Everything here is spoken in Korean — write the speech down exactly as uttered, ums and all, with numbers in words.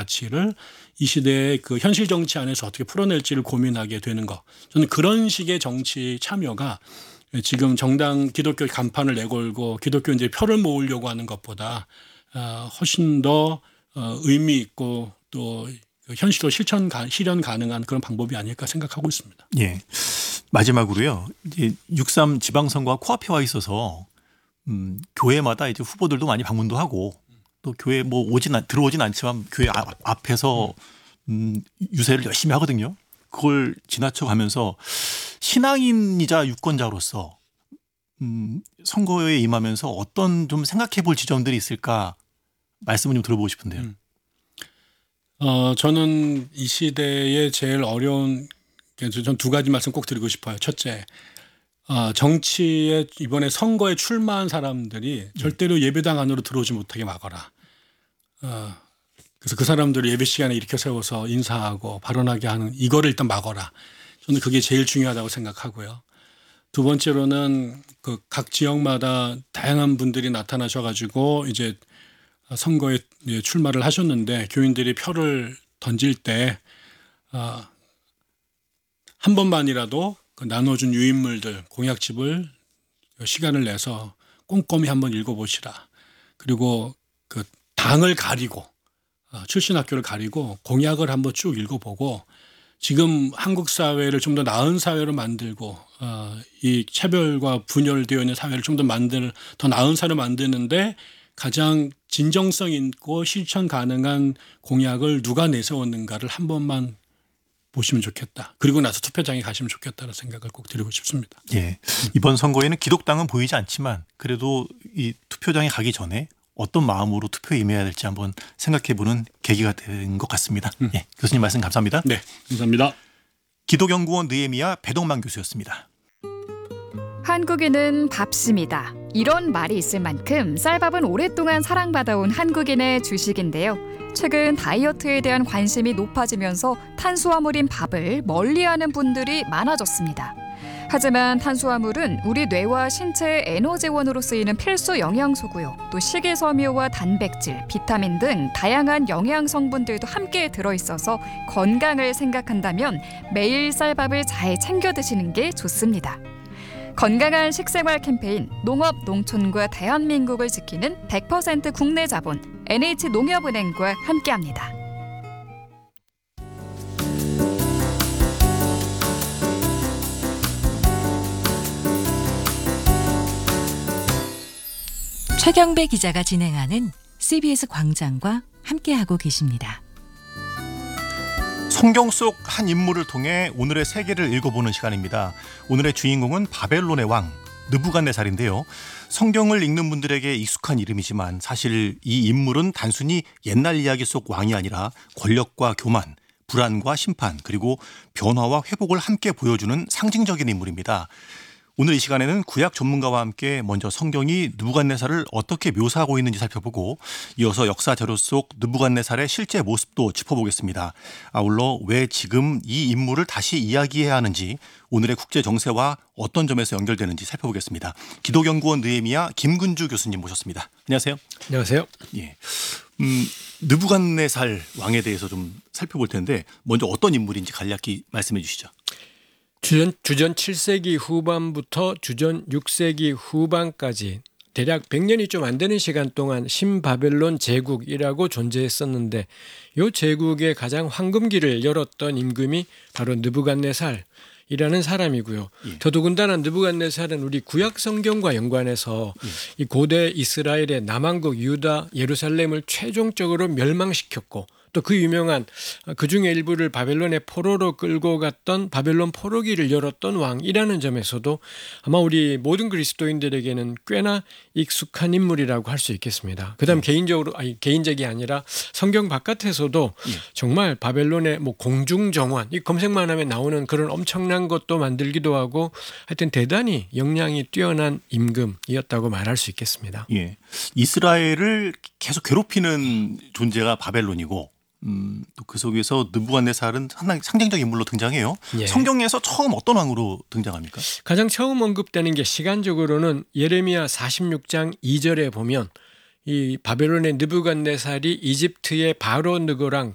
가치를 이 시대의 그 현실 정치 안에서 어떻게 풀어낼지를 고민하게 되는 것. 저는 그런 식의 정치 참여가 지금 정당 기독교 간판을 내걸고 기독교 이제 표를 모으려고 하는 것보다 훨씬 더 의미 있고 또 현실로 실천 실현 가능한 그런 방법이 아닐까 생각하고 있습니다. 예. 마지막으로요. 이제 육삼 지방선거가 코앞에 와 있어서 음, 교회마다 이제 후보들도 많이 방문도 하고 또 교회 뭐 오진 들어오진 않지만 교회 아, 앞에서 음, 유세를 열심히 하거든요. 그걸 지나쳐가면서 신앙인이자 유권자로서 음, 선거에 임하면서 어떤 좀 생각해 볼 지점들이 있을까 말씀을 좀 들어보고 싶은데요. 음. 어, 저는 이 시대에 제일 어려운 전 두 가지 말씀 꼭 드리고 싶어요. 첫째, 어, 정치에 이번에 선거에 출마한 사람들이 음. 절대로 예배당 안으로 들어오지 못하게 막아라. 어, 그래서 그 사람들을 예배 시간에 일으켜 세워서 인사하고 발언하게 하는 이거를 일단 막아라. 저는 그게 제일 중요하다고 생각하고요. 두 번째로는 그 각 지역마다 다양한 분들이 나타나셔가지고 이제 선거에 출마를 하셨는데 교인들이 표를 던질 때 어, 한 번만이라도 그 나눠준 유인물들 공약집을 시간을 내서 꼼꼼히 한번 읽어보시라. 그리고 그 당을 가리고 출신 학교를 가리고 공약을 한번 쭉 읽어보고 지금 한국 사회를 좀 더 나은 사회로 만들고 어, 이 차별과 분열되어 있는 사회를 좀 더 만들 더 나은 사회로 만드는데 가장 진정성 있고 실천 가능한 공약을 누가 내세웠는가를 한 번만 보시면 좋겠다. 그리고 나서 투표장에 가시면 좋겠다는 생각을 꼭 드리고 싶습니다. 예, 이번 선거에는 기독당은 보이지 않지만 그래도 이 투표장에 가기 전에 어떤 마음으로 투표에 임해야 될지 한번 생각해보는 계기가 된 것 같습니다. 음. 예, 교수님 말씀 감사합니다. 네, 감사합니다. 기독연구원 느헤미야 배덕만 교수였습니다. 한국인은 밥심이다. 이런 말이 있을 만큼 쌀밥은 오랫동안 사랑받아온 한국인의 주식인데요. 최근 다이어트에 대한 관심이 높아지면서 탄수화물인 밥을 멀리하는 분들이 많아졌습니다. 하지만 탄수화물은 우리 뇌와 신체의 에너지원으로 쓰이는 필수 영양소고요. 또 식이섬유와 단백질, 비타민 등 다양한 영양 성분들도 함께 들어있어서 건강을 생각한다면 매일 쌀밥을 잘 챙겨 드시는 게 좋습니다. 건강한 식생활 캠페인 농업 농촌과 대한민국을 지키는 백 퍼센트 국내 자본 엔에이치농협은행과 함께합니다. 최경배 기자가 진행하는 씨비에스 광장과 함께하고 계십니다. 성경 속 한 인물을 통해 오늘의 세계를 읽어보는 시간입니다. 오늘의 주인공은 바벨론의 왕 느부갓네살인데요. 성경을 읽는 분들에게 익숙한 이름이지만 사실 이 인물은 단순히 옛날 이야기 속 왕이 아니라 권력과 교만, 불안과 심판, 그리고 변화와 회복을 함께 보여주는 상징적인 인물입니다. 오늘 이 시간에는 구약 전문가와 함께 먼저 성경이 느부갓네살을 어떻게 묘사하고 있는지 살펴보고 이어서 역사 자료 속 느부갓네살의 실제 모습도 짚어보겠습니다. 아울러 왜 지금 이 인물을 다시 이야기해야 하는지 오늘의 국제 정세와 어떤 점에서 연결되는지 살펴보겠습니다. 기독연구원 느헤미야 김근주 교수님 모셨습니다. 안녕하세요. 안녕하세요. 예, 음, 느부갓네살 왕에 대해서 좀 살펴볼 텐데 먼저 어떤 인물인지 간략히 말씀해 주시죠. 주전, 주전 칠 세기 후반부터 주전 육 세기 후반까지 대략 백 년이 좀 안 되는 시간 동안 신바벨론 제국이라고 존재했었는데 이 제국의 가장 황금기를 열었던 임금이 바로 느부갓네살이라는 사람이고요. 예. 더더군다나 느부갓네살은 우리 구약 성경과 연관해서 예. 이 고대 이스라엘의 남왕국 유다 예루살렘을 최종적으로 멸망시켰고 또 그 유명한 그중에 일부를 바벨론의 포로로 끌고 갔던 바벨론 포로기를 열었던 왕이라는 점에서도 아마 우리 모든 그리스도인들에게는 꽤나 익숙한 인물이라고 할 수 있겠습니다. 그다음 음. 개인적으로 아니 개인적이 아니라 성경 바깥에서도 음. 정말 바벨론의 뭐 공중정원 이 검색만 하면 나오는 그런 엄청난 것도 만들기도 하고 하여튼 대단히 역량이 뛰어난 임금이었다고 말할 수 있겠습니다. 예, 이스라엘을 계속 괴롭히는 존재가 바벨론이고 음, 또 그 속에서 느부갓네살은 상당히 상징적 인물로 등장해요. 예. 성경에서 처음 어떤 왕으로 등장합니까? 가장 처음 언급되는 게 시간적으로는 예레미야 사십육 장 이 절에 보면 이 바벨론의 느부갓네살이 이집트의 바로 느고랑